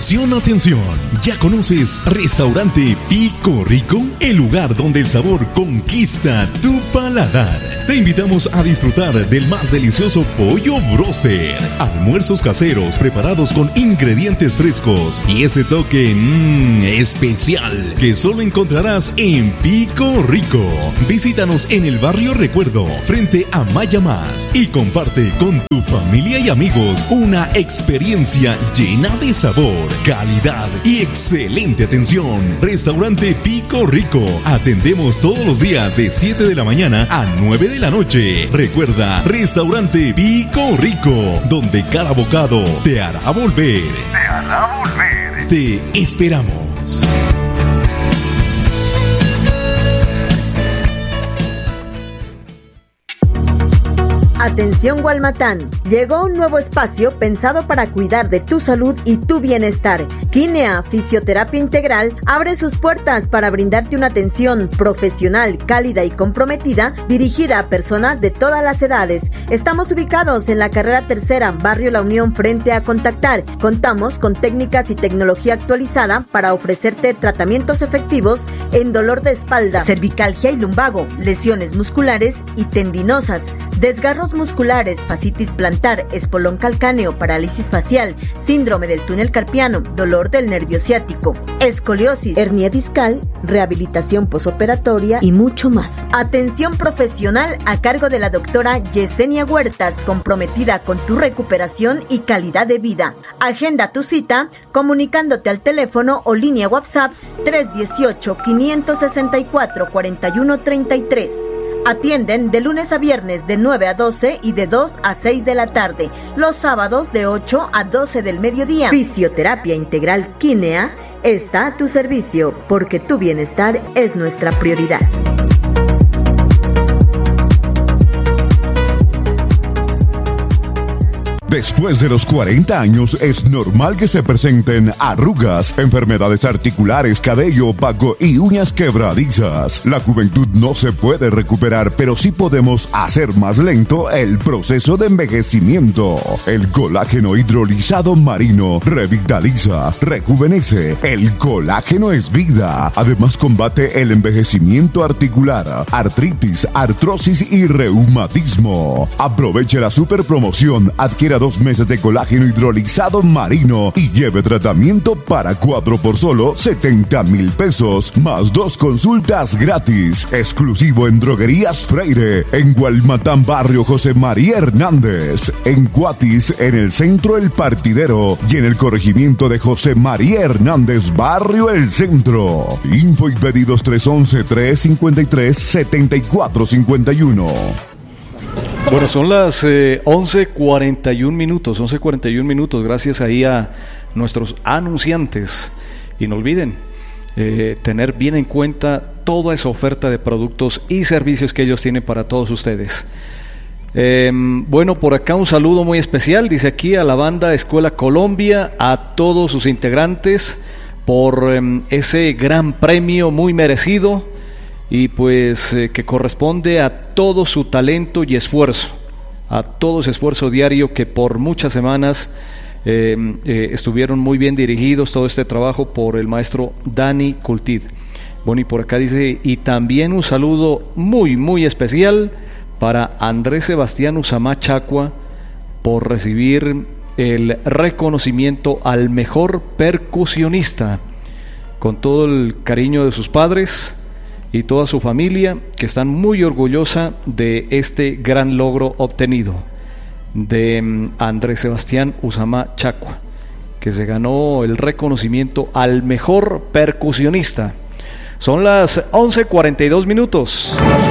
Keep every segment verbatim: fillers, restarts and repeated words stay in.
Atención, atención. ¿Ya conoces Restaurante Pico Rico? El lugar donde el sabor conquista tu paladar. Te invitamos a disfrutar del más delicioso pollo broster. Almuerzos caseros preparados con ingredientes frescos y ese toque mmm, especial que solo encontrarás en Pico Rico. Visítanos en el barrio Recuerdo, frente a Maya Más, y comparte con tu familia y amigos una experiencia llena de sabor, calidad y excelente atención. Restaurante Pico Rico. Atendemos todos los días de siete de la mañana a nueve de la noche. Recuerda, Restaurante Pico Rico, donde cada bocado te hará volver. Te hará volver. Te esperamos. Atención Gualmatán, llegó un nuevo espacio pensado para cuidar de tu salud y tu bienestar. Quinea Fisioterapia Integral abre sus puertas para brindarte una atención profesional, cálida y comprometida, dirigida a personas de todas las edades. Estamos ubicados en la carrera tercera, barrio La Unión, frente a Contactar. Contamos con técnicas y tecnología actualizada para ofrecerte tratamientos efectivos en dolor de espalda, cervicalgia y lumbago, lesiones musculares y tendinosas, desgarros musculares, fascitis plantar, espolón calcáneo, parálisis facial, síndrome del túnel carpiano, dolor del nervio ciático, escoliosis, hernia discal, rehabilitación posoperatoria y mucho más. Atención profesional a cargo de la doctora Yesenia Huertas, comprometida con tu recuperación y calidad de vida. Agenda tu cita comunicándote al teléfono o línea WhatsApp tres uno ocho, cinco seis cuatro, cuatro uno tres tres. Atienden de lunes a viernes de nueve a doce y de dos a seis de la tarde. Los sábados de ocho a doce del mediodía. Fisioterapia Integral Quinea está a tu servicio, porque tu bienestar es nuestra prioridad. Después de los cuarenta años es normal que se presenten arrugas, enfermedades articulares, cabello opaco y uñas quebradizas. La juventud no se puede recuperar, pero sí podemos hacer más lento el proceso de envejecimiento. El colágeno hidrolizado marino revitaliza, rejuvenece. El colágeno es vida. Además combate el envejecimiento articular, artritis, artrosis y reumatismo. Aproveche la super promoción. Adquiera dos meses de colágeno hidrolizado marino y lleve tratamiento para cuatro por solo setenta mil pesos, más dos consultas gratis. Exclusivo en Droguerías Freire, en Gualmatán, barrio José María Hernández, en Cuatis, en el centro El Partidero, y en el corregimiento de José María Hernández, barrio El Centro. Info y pedidos tres once, trescientos cincuenta y tres, setenta y cuatro cincuenta y uno. Bueno, son las eh, once cuarenta y un minutos, once cuarenta y un minutos, gracias ahí a nuestros anunciantes. Y no olviden eh, tener bien en cuenta toda esa oferta de productos y servicios que ellos tienen para todos ustedes. Eh, bueno, por acá un saludo muy especial, dice aquí a la banda Escuela Colombia, a todos sus integrantes, por eh, ese gran premio muy merecido. Y pues eh, que corresponde a todo su talento y esfuerzo, a todo ese esfuerzo diario que por muchas semanas eh, eh, estuvieron muy bien dirigidos, todo este trabajo por el maestro Dani Cultid. Bueno, y por acá dice, y también un saludo muy muy especial para Andrés Sebastián Usamá Chacua por recibir el reconocimiento al mejor percusionista, con todo el cariño de sus padres y toda su familia, que están muy orgullosa de este gran logro obtenido de Andrés Sebastián Usamá Chacua, que se ganó el reconocimiento al mejor percusionista. Son las once cuarenta y dos minutos.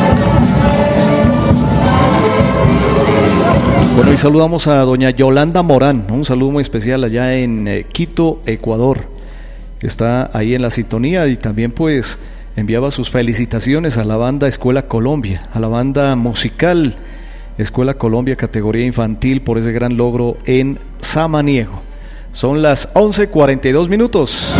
Bueno, y saludamos a doña Yolanda Morán, un saludo muy especial allá en eh, Quito, Ecuador, que está ahí en la sintonía, y también pues enviaba sus felicitaciones a la banda Escuela Colombia, a la banda musical Escuela Colombia categoría infantil, por ese gran logro en Samaniego. Son las once cuarenta y dos minutos.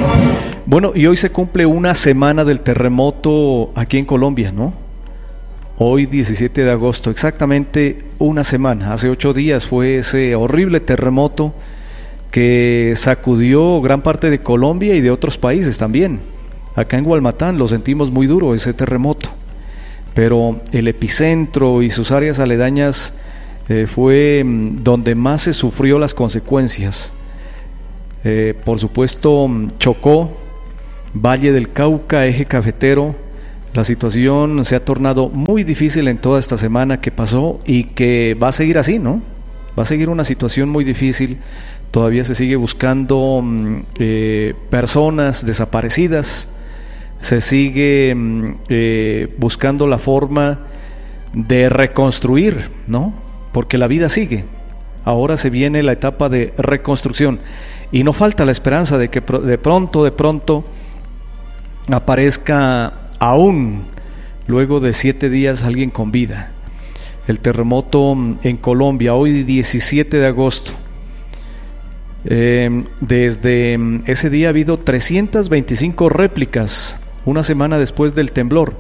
Bueno, y hoy se cumple una semana del terremoto aquí en Colombia, ¿no? hoy diecisiete de agosto, exactamente una semana. Hace ocho días fue ese horrible terremoto que sacudió gran parte de Colombia y de otros países también. Acá en Gualmatán lo sentimos muy duro ese terremoto, pero el epicentro y sus áreas aledañas eh, fue donde más se sufrió las consecuencias. Eh, por supuesto, Chocó, Valle del Cauca, Eje Cafetero. La situación se ha tornado muy difícil en toda esta semana que pasó y que va a seguir así, ¿no? Va a seguir una situación muy difícil. Todavía se sigue buscando eh, personas desaparecidas, se sigue eh, buscando la forma de reconstruir, ¿no? Porque la vida sigue. Ahora se viene la etapa de reconstrucción y no falta la esperanza de que de pronto, de pronto aparezca aún luego de siete días alguien con vida. El terremoto en Colombia, hoy diecisiete de agosto. Eh, desde ese día ha habido trescientas veinticinco réplicas, una semana después del temblor.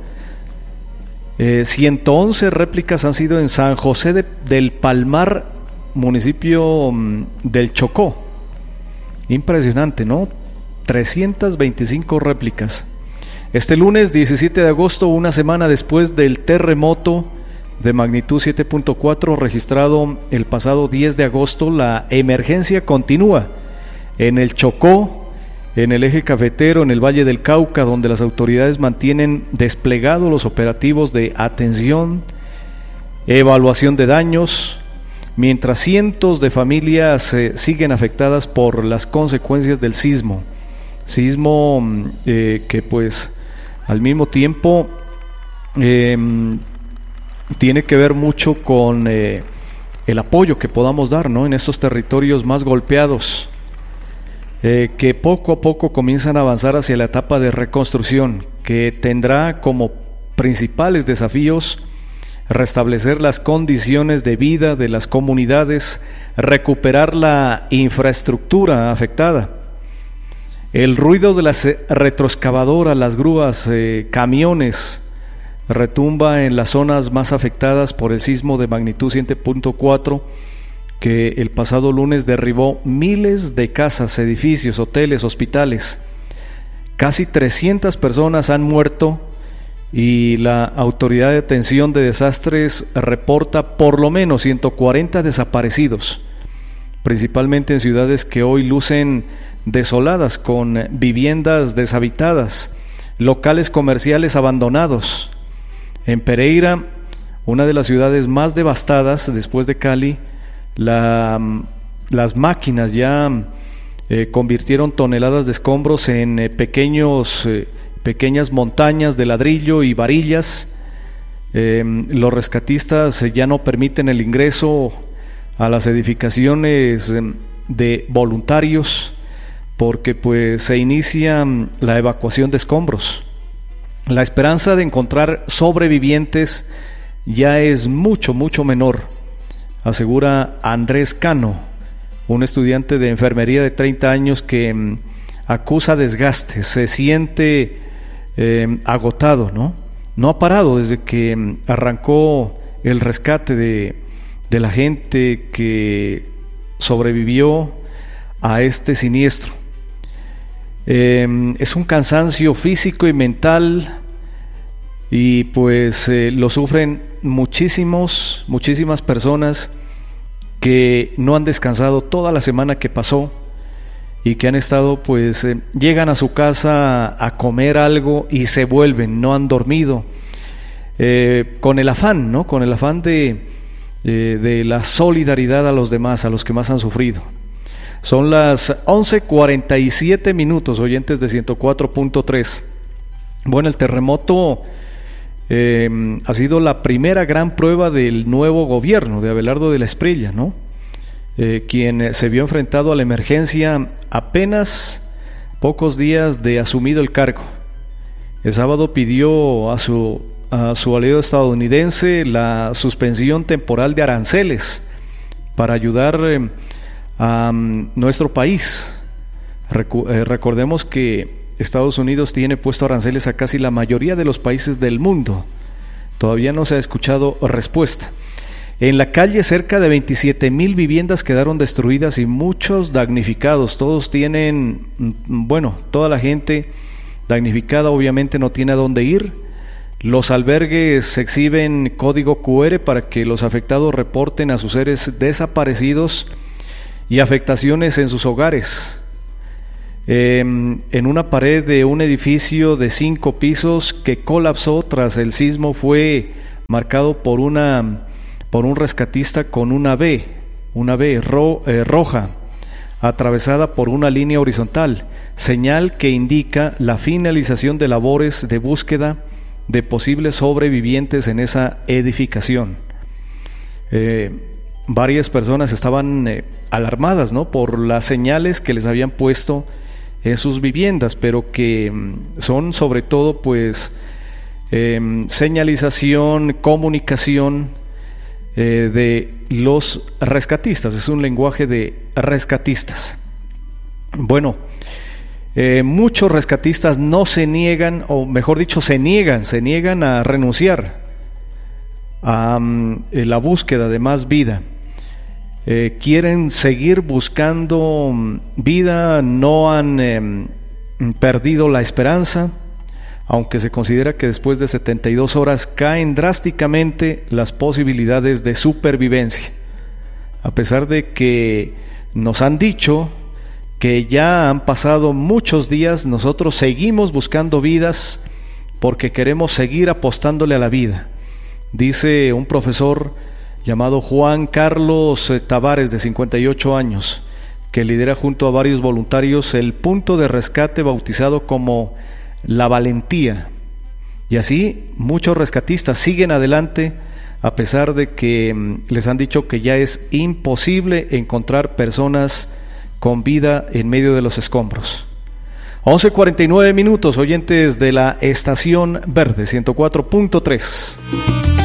Eh, ciento once réplicas han sido en San José de, del Palmar, municipio um, del Chocó. Impresionante, ¿no? trescientas veinticinco réplicas. Este lunes diecisiete de agosto, una semana después del terremoto de magnitud siete punto cuatro registrado el pasado diez de agosto, la emergencia continúa en el Chocó, en el Eje Cafetero, en el Valle del Cauca, donde las autoridades mantienen desplegados los operativos de atención, evaluación de daños, mientras cientos de familias eh, siguen afectadas por las consecuencias del sismo. Sismo eh, que pues al mismo tiempo eh, tiene que ver mucho con eh, el apoyo que podamos dar, ¿no?, en estos territorios más golpeados, eh, que poco a poco comienzan a avanzar hacia la etapa de reconstrucción, que tendrá como principales desafíos restablecer las condiciones de vida de las comunidades, recuperar la infraestructura afectada. El ruido de las retroexcavadoras, las grúas, eh, camiones, retumba en las zonas más afectadas por el sismo de magnitud siete punto cuatro que el pasado lunes derribó miles de casas, edificios, hoteles, hospitales. Casi trescientas personas han muerto y la Autoridad de Atención de Desastres reporta por lo menos ciento cuarenta desaparecidos, principalmente en ciudades que hoy lucen desoladas, con viviendas deshabitadas, locales comerciales abandonados. En Pereira, una de las ciudades más devastadas después de Cali, la, las máquinas ya eh, convirtieron toneladas de escombros en eh, pequeños, eh, pequeñas montañas de ladrillo y varillas. Eh, los rescatistas eh, ya no permiten el ingreso a las edificaciones eh, de voluntarios, porque pues se inicia la evacuación de escombros. La esperanza de encontrar sobrevivientes ya es mucho, mucho menor, asegura Andrés Cano, un estudiante de enfermería de treinta años que mm, acusa desgaste, se siente eh, agotado, ¿no? No ha parado desde que mm, arrancó el rescate de, de la gente que sobrevivió a este siniestro. Eh, es un cansancio físico y mental y pues eh, lo sufren muchísimos, muchísimas personas que no han descansado toda la semana que pasó y que han estado pues eh, llegan a su casa a comer algo y se vuelven, no han dormido, eh, con el afán, ¿no? Con el afán de, eh, de la solidaridad a los demás, a los que más han sufrido. Son las once cuarenta y siete minutos, oyentes de ciento cuatro punto tres. Bueno, el terremoto eh, ha sido la primera gran prueba del nuevo gobierno de Abelardo de la Espriella, ¿no? Eh, quien se vio enfrentado a la emergencia apenas pocos días de asumido el cargo. El sábado pidió a su, a su aliado estadounidense la suspensión temporal de aranceles para ayudar eh, a um, nuestro país. Recu- eh, recordemos que Estados Unidos tiene puesto aranceles a casi la mayoría de los países del mundo. Todavía no se ha escuchado respuesta. En la calle cerca de veintisiete mil viviendas quedaron destruidas y muchos damnificados. Todos tienen, bueno, toda la gente damnificada obviamente no tiene a dónde ir. Los albergues exhiben código cu erre para que los afectados reporten a sus seres desaparecidos y afectaciones en sus hogares. Eh, en una pared de un edificio de cinco pisos que colapsó tras el sismo fue marcado por una por un rescatista con una V, una V ro, eh, roja, atravesada por una línea horizontal, señal que indica la finalización de labores de búsqueda de posibles sobrevivientes en esa edificación. Eh, varias personas estaban eh, alarmadas, ¿no?, por las señales que les habían puesto en sus viviendas, pero que son sobre todo pues eh, señalización, comunicación eh, de los rescatistas. Es un lenguaje de rescatistas. Bueno, eh, muchos rescatistas no se niegan, o mejor dicho, se niegan, se niegan a renunciar a um, la búsqueda de más vida. Eh, quieren seguir buscando vida, no han eh, perdido la esperanza, aunque se considera que después de setenta y dos horas caen drásticamente las posibilidades de supervivencia, a pesar de que nos han dicho que ya han pasado muchos días. Nosotros seguimos buscando vidas porque queremos seguir apostándole a la vida, dice un profesor llamado Juan Carlos Tavares, de cincuenta y ocho años, que lidera junto a varios voluntarios el punto de rescate bautizado como La Valentía. Y así muchos rescatistas siguen adelante a pesar de que les han dicho que ya es imposible encontrar personas con vida en medio de los escombros. once cuarenta y nueve minutos, oyentes de la Estación Verde ciento cuatro punto tres.